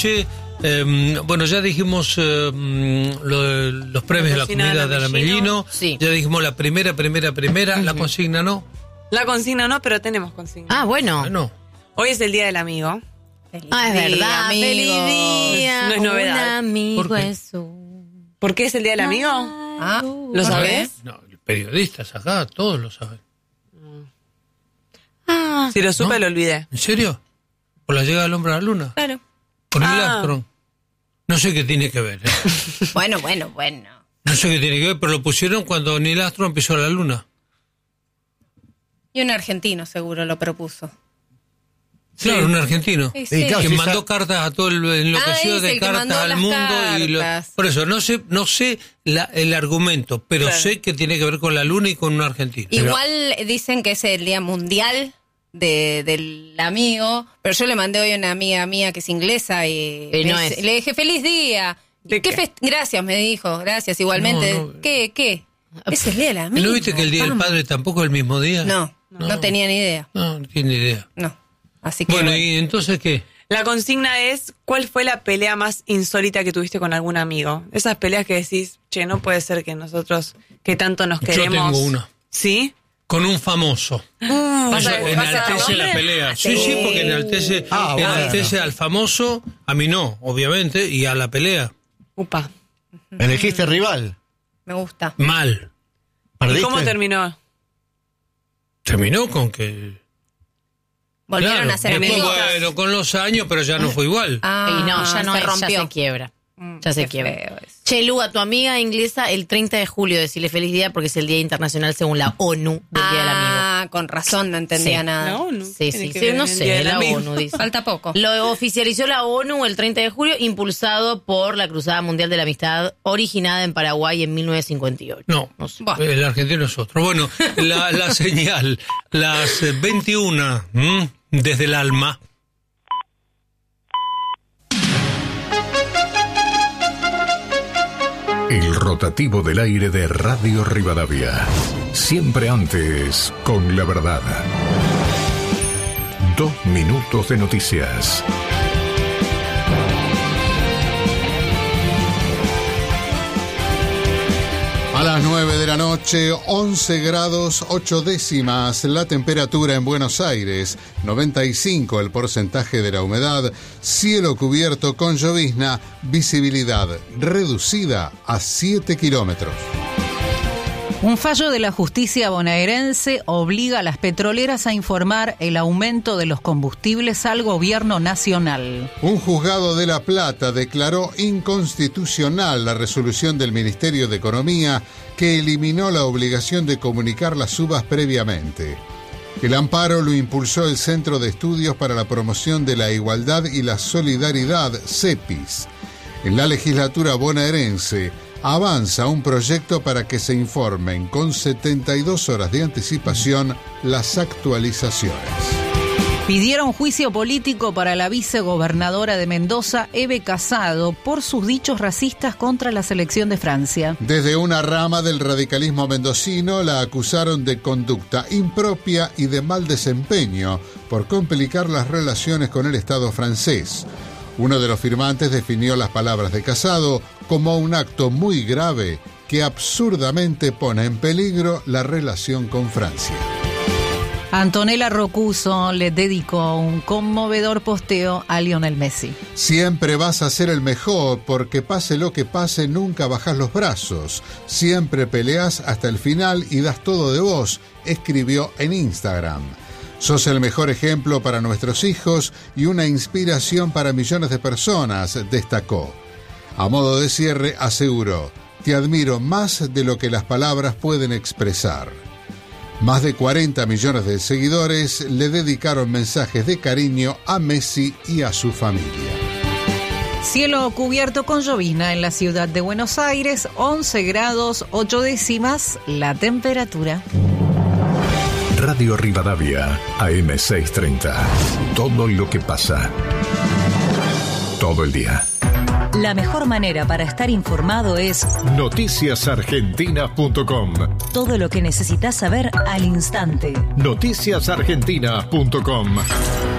Bueno, ya dijimos los premios de la comunidad de Alamellino. Sí. Ya dijimos la primera. La consigna no. La consigna no, pero tenemos consigna. Ah, bueno. No. Hoy es el Día del Amigo. Es verdad. amigo. Feliz día. No es novedad. Un amigo ¿Por qué? es un... ¿Por qué es el Día del Amigo? ¿Lo sabés? No, periodistas acá, todos lo saben. Si lo supe, ¿No? lo olvidé. ¿En serio? ¿Por la llegada del hombre a la luna? Claro. ¿Por Neil Armstrong? No sé qué tiene que ver. Bueno. No sé qué tiene que ver, pero lo pusieron cuando Neil Armstrong pisó la luna. Y un argentino seguro lo propuso. Claro, un argentino. Sí, sí. Que mandó cartas a todo el enloquecido dice de el que mandó cartas al las mundo. cartas. Por eso, no sé el argumento, pero Claro. sé que tiene que ver con la luna y con un argentino. Igual dicen que es el día mundial del amigo, pero yo le mandé hoy a una amiga mía que es inglesa y no es. le dije feliz día. ¿De qué? Gracias, me dijo, gracias igualmente. No. ¿Qué? Es el día del amigo. ¿No viste que el Día del Padre tampoco es el mismo día? No tenía ni idea. No tiene idea. No. Así que Bueno, ¿y entonces qué? La consigna es, ¿cuál fue la pelea más insólita que tuviste con algún amigo? Esas peleas que decís, che, no puede ser que nosotros, que tanto nos queremos... Yo tengo una. ¿Sí? Con un famoso. ¿Vas a- Enaltece vas a dar la nombre? pelea. Sí, porque enaltece al famoso, a mí no, obviamente, y a la pelea. Upa. ¿Elegiste rival? me gusta. Mal. ¿Y ¿Perdiste? cómo terminó? Terminó con que... Volvieron Claro, a ser después, amigos. bueno, con los años, pero ya no fue igual. Ah, Y no, ya no se es, rompió. ya se quiebra. Ya se Qué quiebra. feo eso. Che, Lu, a tu amiga inglesa el 30 de julio decirle feliz día porque es el Día Internacional según la ONU del Día del Amigo. Ah, con razón, no entendía Sí. nada. La ONU. Sí, Tiene sí, que sí, ver no el Día sé, del la Amigo. ONU dice. Falta poco. Lo oficializó la ONU el 30 de julio, impulsado por la Cruzada Mundial de la Amistad, originada en Paraguay en 1958. No, sé. el argentino es otro. Bueno, la señal, las 21, desde el alma. El rotativo del aire de Radio Rivadavia. Siempre antes, con la verdad. 2 minutos de noticias. A las 9 de la noche, 11 grados 8 décimas la temperatura en Buenos Aires, 95 el porcentaje de la humedad, cielo cubierto con llovizna, visibilidad reducida a 7 kilómetros. Un fallo de la justicia bonaerense obliga a las petroleras a informar el aumento de los combustibles al gobierno nacional. Un juzgado de La Plata declaró inconstitucional la resolución del Ministerio de Economía que eliminó la obligación de comunicar las subas previamente. El amparo lo impulsó el Centro de Estudios para la Promoción de la Igualdad y la Solidaridad, CEPIS. En la legislatura bonaerense avanza un proyecto para que se informen con 72 horas de anticipación las actualizaciones. Pidieron juicio político para la vicegobernadora de Mendoza, Eve Casado, por sus dichos racistas contra la selección de Francia. Desde una rama del radicalismo mendocino la acusaron de conducta impropia y de mal desempeño por complicar las relaciones con el Estado francés. Uno de los firmantes definió las palabras de Casado como un acto muy grave que absurdamente pone en peligro la relación con Francia. Antonella Rocuso le dedicó un conmovedor posteo a Lionel Messi. Siempre vas a ser el mejor porque pase lo que pase nunca bajás los brazos. Siempre peleás hasta el final y das todo de vos, escribió en Instagram. Sos el mejor ejemplo para nuestros hijos y una inspiración para millones de personas, destacó. A modo de cierre, aseguró, te admiro más de lo que las palabras pueden expresar. Más de 40 millones de seguidores le dedicaron mensajes de cariño a Messi y a su familia. Cielo cubierto con llovizna en la ciudad de Buenos Aires, 11 grados 8 décimas la temperatura. Radio Rivadavia, AM630. Todo lo que pasa. Todo el día. La mejor manera para estar informado es Noticiasargentinas.com. todo lo que necesitas saber al instante. Noticiasargentinas.com.